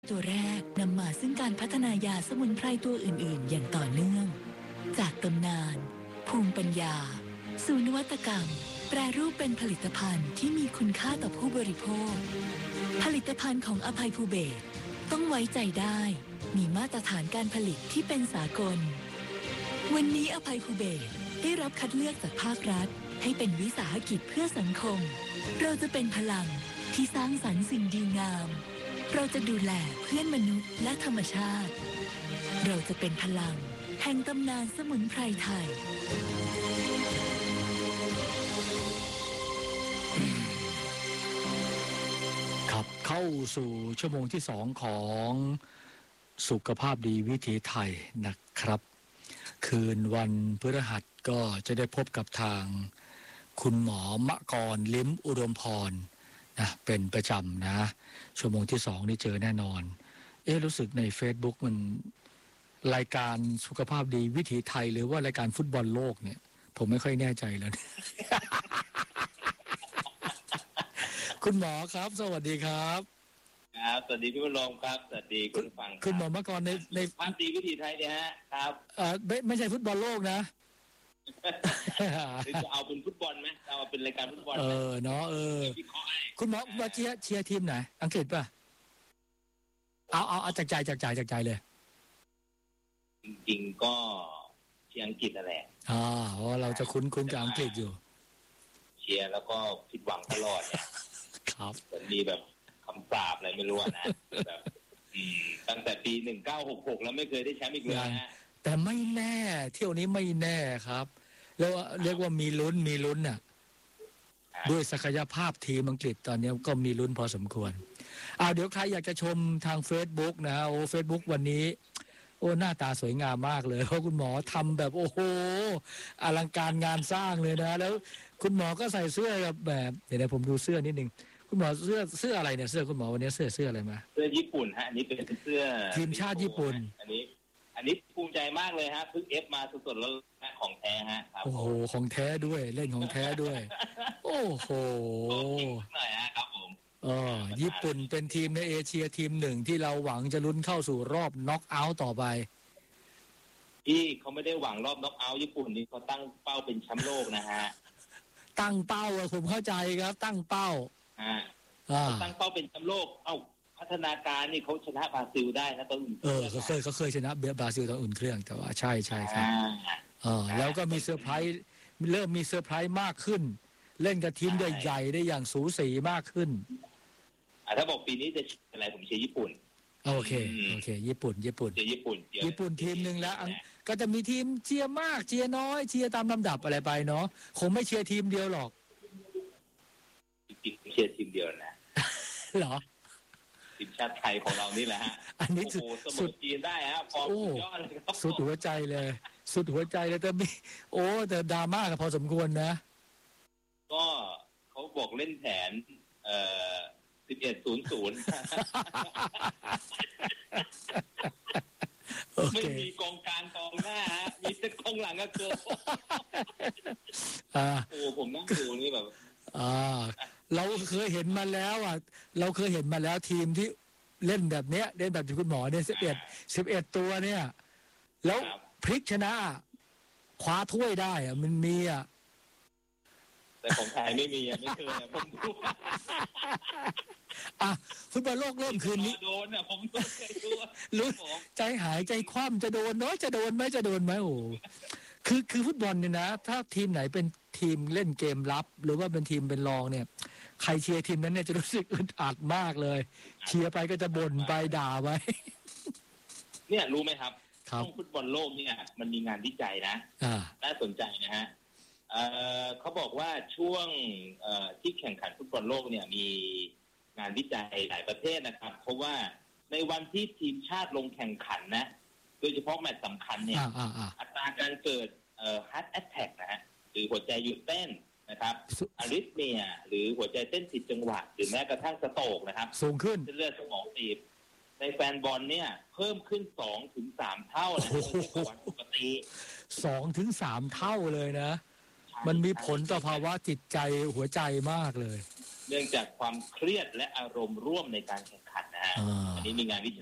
ตัวแรกนำมาซึ่งการพัฒนายาสมุนไพรตัวอื่นๆอย่างต่อเนื่องจากตำนานภูมิปัญญาสู่นวัตกรรมแปรรูปเป็นผลิตภัณฑ์ที่มีคุณค่าต่อผู้บริโภคผลิตภัณฑ์ของอภัยภูเบศรต้องไว้ใจได้มีมาตรฐานการผลิตที่เป็นสากลวันนี้อภัยภูเบศรได้รับคัดเลือกจากภาครัฐให้เป็นวิสาหกิจเพื่อสังคมเราจะเป็นพลังที่สร้างสรรค์สิ่งดีงามเราจะดูแลเพื่อนมนุษย์และธรรมชาติเราจะเป็นพลังแห่งตำนานสมุนไพรไทยครับเข้าสู่ชั่วโมงที่2ของสุขภาพดีวิถีไทยนะครับคืนวันพฤหัสก็จะได้พบกับทางคุณหมอมกรลิ้มอุดมพรนะเป็นประจำนะชั่วโมงที่2นี่เจอแน่นอนรู้สึกใน Facebook มันรายการสุขภาพดีวิถีไทยหรือว่ารายการฟุตบอลโลกเนี่ยผมไม่ค่อยแน่ใจแล้ว คุณหมอครับสวัสดีครับครับสวัสดีพี่บุญรองครับสวัสดีคุณฟังคุณหมอมาก่อนในภาพดีวิถีไทยเนี่ยฮะครับไม่ใช่ฟุตบอลโลกนะหรือจะเอาเป็นฟุตบอลไหมเอาเป็นรายการฟุตบอลเนาะคุณหมอมาเชียร์ทีมไหนอังกฤษป่ะเอาจากใจเลยจริงๆก็เชียร์อังกฤษนั่นแหละเพราะเราจะคุ้นกับอังกฤษอยู่เชียร์แล้วก็ผิดหวังตลอดเนี่ยครับมันมีแบบคำสาปอะไรไม่รู้นะแบบตั้งแต่ปี1966แล้วไม่เคยได้แชมป์อีกเลยนะแต่ไม่แน่เที่ยวนี้ไม่แน่ครับแล้วเรียกว่ามีลุ้นน่ะด้วยศักยภาพทีมอังกฤษตอนนี้ก็มีลุ้นพอสมควรเดี๋ยวใครอยากจะชมทาง Facebook นะFacebook วันนี้หน้าตาสวยงามมากเลยเพราะคุณหมอทำแบบโอ้โหอลังการงานสร้างเลยนะแล้วคุณหมอก็ใส่เสื้อแบบเดี๋ยวผมดูเสื้อนิดนึงคุณหมอเสื้ออะไรเนี่ยเสื้อคุณหมอวันนี้เสื้ออะไรมาเสื้อญี่ปุ่นฮะอันนี้เป็นเสื้อทีมชาติญี่ปุ่นอันนี้ภูมิใจมากเลยฮะเพิ่งเอฟมาสดๆแล้วของแท้ฮะโอ้โหของแท้ด้วยเล่นของแท้ด้วยโอ้โหหน่อยฮะครับผมญี่ปุ่นเป็นทีมในเอเชียทีมหนึ่งที่เราหวังจะลุ้นเข้าสู่รอบน็อกเอาท์ต่อไปที่เขาไม่ได้หวังรอบน็อกเอาท์ญี่ปุ่นนี่เขาตั้งเป้าเป็นแชมป์โลกนะฮะตั้งเป้าผมเข้าใจครับตั้งเป้าตั้งเป้าเป็นแชมป์โลกพัฒนาการนี่เขาชนะบราซิลได้นะตอนอุ่นเครื่องเขาเคยชนะบราซิลตอนอุ่นเครื่องแต่ว่าใช่ครับแล้วก็มีเซอร์ไพรส์เริ่มมีเซอร์ไพรส์มากขึ้นเล่นกับทีมใหญ่ๆได้อย่างสูสีมากขึ้นถ้าบอกปีนี้จะอะไรผมเชียร์ญี่ปุ่นโอเคญี่ปุ่นเชียร์ญี่ปุ่นทีมหนึ่งแล้วก็จะมีทีมเชียร์มากเชียร์น้อยเชียร์ตามลำดับอะไรไปเนาะคงไม่เชียร์ทีมเดียวหรอกจริงๆเชียร์ทีมเดียวนะเหรอทีมชาติไทยของเรานี่แหละฮะอันนี้สุดจีนได้ฮะฟอร์มยอดเลยครับสุดหัวใจเลยแต่มีแต่ดราม่าก็พอสมควรนะก็เขาบอกเล่นแผน11-0-0ไม่มีกองกลางกองหน้าฮะมีแต่กองหลังก็เกินผมนั่งดูนี่แบบเราเคยเห็นมาแล้วทีมที่เล่นแบบเนี้ยเล่นแบบที่คุณหมอเนี่ย11ตัวเนี่ยแล้วพลิกชนะคว้าถ้วยได้มันมีแต่ของไทยไม่มีไม่เคยผมดูฟุตบอลโลกเริ่มคืนนี้โดนผมเคยดูรู้ใจหายใจคว่ำจะโดนจะโดนไหมโอ้คือฟุตบอลเนี่ยนะถ้าทีมไหนเป็นทีมเล่นเกมรับหรือว่าเป็นทีมเป็นรองเนี่ยใครเชียร์ทีมนั้นเนี่ยจะรู้สึกอึดอัดมากเลยเชียร์ไปก็จะบ่นไปด่าไว้เนี่ยรู้ไหมครับช่วงฟุตบอลโลกเนี่ยมันมีงานวิจัยนะน่าสนใจนะฮะเขาบอกว่าช่วงที่แข่งขันฟุตบอลโลกเนี่ยมีงานวิจัยหลายประเทศนะครับเพราะว่าในวันที่ทีมชาติลงแข่งขันนะโดยเฉพาะแมตช์สำคัญเนี่ยอัตราการเกิดheart attack นะฮะหรือหัวใจหยุดเต้นนะครับอาริทเมียหรือหัวใจเต้นผิดจังหวะหรือแม้กระทั่งสโตรกนะครับสูงขึ้นเส้นเลือดสมองตีบในแฟนบอลเนี่ยเพิ่มขึ้น 2-3 เท่านะจากวันปกติ 2-3 เท่าเลยนะมันมีผลต่อภาวะจิตใจหัวใจมากเลยเนื่องจากความเครียดและอารมณ์ร่วมในการแข่งขันนะฮะอันนี้มีงานวิ